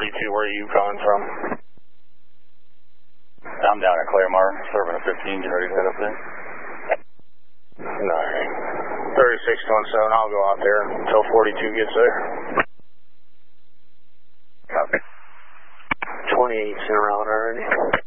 42, where are you calling from? I'm down at Claremore, serving a 15, getting ready to head up there. Alright. 3617, I'll go out there until 42 gets there. Copy. 28's en route already.